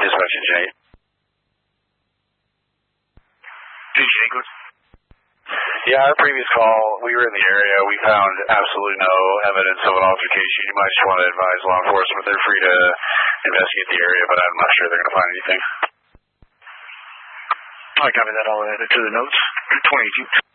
Dispatch Engine 8. Yeah, our previous call, we were in the area. We found absolutely no evidence of an altercation. You might just want to advise law enforcement. They're free to investigate the area, but I'm not sure they're going to find anything. I copy that. I'll add it to the notes. 22.